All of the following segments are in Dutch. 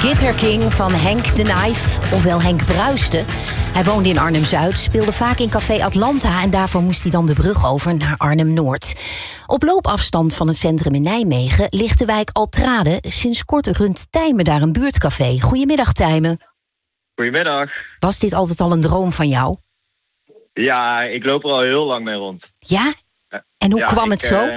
Guitar King van Henk de Knife, ofwel Henk Bruiste. Hij woonde in Arnhem-Zuid, speelde vaak in Café Atlanta en daarvoor moest hij dan de brug over naar Arnhem-Noord. Op loopafstand van het centrum in Nijmegen ligt de wijk Altrade. Sinds kort runt Tijmen daar een buurtcafé. Goedemiddag, Tijmen. Goedemiddag. Was dit altijd al een droom van jou? Ja, ik loop er al heel lang mee rond. Ja? En hoe kwam het zo?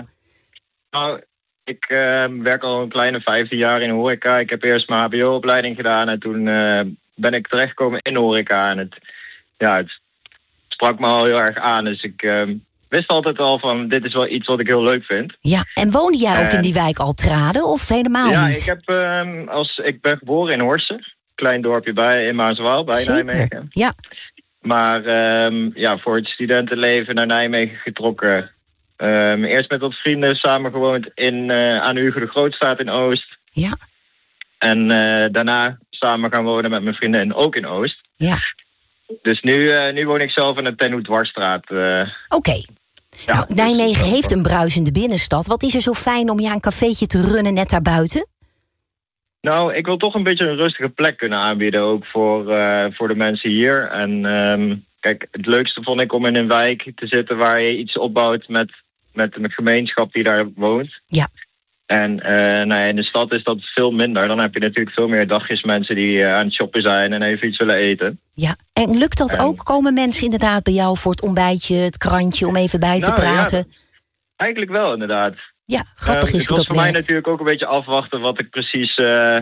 Ik werk al een kleine 15 jaar in de horeca. Ik heb eerst mijn hbo-opleiding gedaan en toen ben ik terechtgekomen in de horeca. En het sprak me al heel erg aan. Dus ik wist altijd al van, dit is wel iets wat ik heel leuk vind. Ja, en woonde jij ook in die wijk Altrade of helemaal niet? Ja, ik ben geboren in Horsen. Klein dorpje in Maaswaal, bij Zeker. Nijmegen. Ja. Maar voor het studentenleven naar Nijmegen getrokken. Eerst met wat vrienden samen gewoond aan de Hugo de Grootstraat in Oost. Ja. En daarna samen gaan wonen met mijn vrienden ook in Oost. Ja. Dus nu woon ik zelf in de Ten Hoek Dwarsstraat. Oké. Ja, nou, Nijmegen heeft een bruisende binnenstad. Wat is er zo fijn om een cafeetje te runnen net daarbuiten? Nou, ik wil toch een beetje een rustige plek kunnen aanbieden. Ook voor de mensen hier. En kijk, het leukste vond ik om in een wijk te zitten waar je iets opbouwt met de gemeenschap die daar woont. Ja. En in de stad is dat veel minder. Dan heb je natuurlijk veel meer dagjesmensen die aan het shoppen zijn en even iets willen eten. Ja. En lukt dat ook? Komen mensen inderdaad bij jou voor het ontbijtje, het krantje, om even bij te praten? Ja, eigenlijk wel, inderdaad. Ja, grappig is hoe dat werkt. Het was voor mij natuurlijk ook een beetje afwachten wat ik precies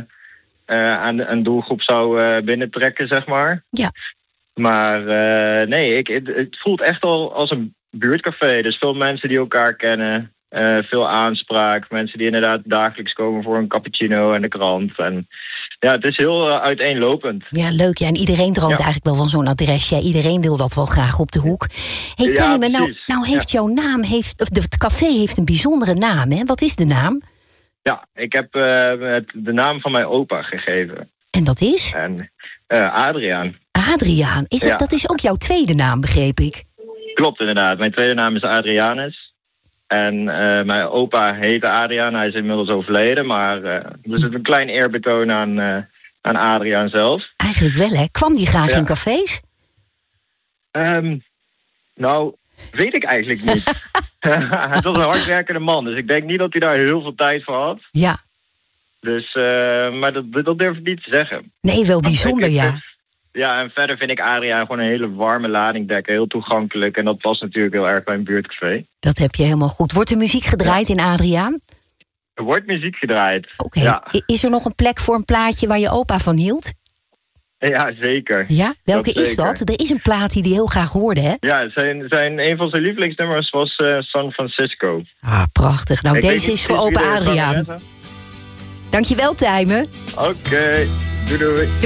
aan een doelgroep zou binnentrekken, zeg maar. Ja. Maar het voelt echt al als een buurtcafé. Dus veel mensen die elkaar kennen. Veel aanspraak. Mensen die inderdaad dagelijks komen voor een cappuccino en de krant. En ja, het is heel uiteenlopend. Ja, leuk. Ja. En iedereen droomt eigenlijk wel van zo'n adresje. Iedereen wil dat wel graag op de hoek. Hey, Tijmen, nou heeft jouw naam... Het café heeft een bijzondere naam, hè? Wat is de naam? Ja, ik heb de naam van mijn opa gegeven. En dat is? Adriaan. Adriaan. Dat is ook jouw tweede naam, begreep ik? Klopt, inderdaad. Mijn tweede naam is Adrianus. En mijn opa heette Adriaan. Hij is inmiddels overleden. Maar dus het een klein eerbetoon aan Adriaan zelf. Eigenlijk wel, hè? Kwam die graag in cafés? Weet ik eigenlijk niet. Hij was een hardwerkende man. Dus ik denk niet dat hij daar heel veel tijd voor had. Ja. Dus, maar dat durf ik niet te zeggen. Nee, wel bijzonder, ja. Ja, en verder vind ik Adriaan gewoon een hele warme lading dekken. Heel toegankelijk. En dat past natuurlijk heel erg bij een buurtcafé. Dat heb je helemaal goed. Wordt er muziek gedraaid in Adriaan? Er wordt muziek gedraaid. Oké. Ja. Is er nog een plek voor een plaatje waar je opa van hield? Ja, zeker. Ja? Welke is dat? Er is een plaat die heel graag hoorde, hè? Ja, een van zijn lievelingsnummers was San Francisco. Ah, prachtig. Nou, deze is voor opa Adriaan. Dankjewel, Tijmen. Oké. Doei doei.